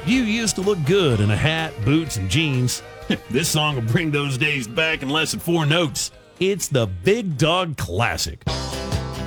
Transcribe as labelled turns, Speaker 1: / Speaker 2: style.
Speaker 1: You used to look good in a hat, boots, and jeans. This song will bring those days back in less than 4 notes. It's the Big Dog Classic.